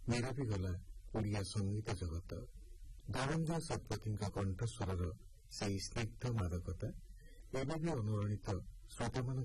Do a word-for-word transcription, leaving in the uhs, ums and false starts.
ନିରବି ଗଲା ଓଡ଼ିଆ ସଙ୍ଗୀତ ଜଗତ। ଧନଞ୍ଜୟ ଶତପଥୀଙ୍କ କଣ୍ଠସ୍ୱରର ସେହି ସ୍ନିଗ୍ଧ ମାଦକତା ଏବେ ବି ଅନୁରଣିତ ଶ୍ରୋତାମାନଙ୍କ